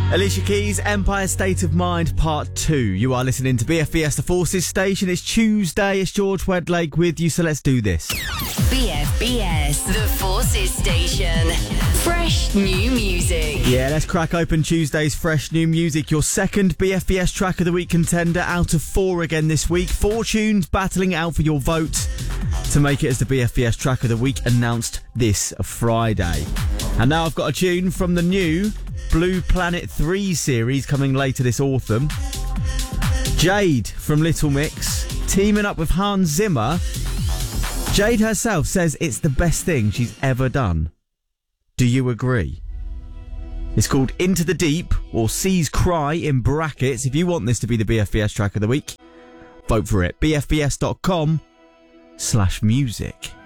Alicia Keys, Empire State of Mind Part 2. You are listening to BFBS The Forces Station. It's Tuesday, it's George Wedlake with you, so let's do this. BFBS The Forces Station. Fresh new music. Yeah, let's crack open Tuesday's fresh new music. Your second BFBS Track of the Week contender out of 4 again this week. 4 tunes battling out for your vote to make it as the BFBS Track of the Week, announced this Friday. And now I've got a tune from the new Blue Planet 3 series coming later this autumn. Jade from Little Mix teaming up with Hans Zimmer. Jade herself says it's the best thing she's ever done. Do you agree? It's called Into the Deep, or Seas Cry in brackets. If you want this to be the BFBS Track of the Week, vote for it. BFBS.com/music.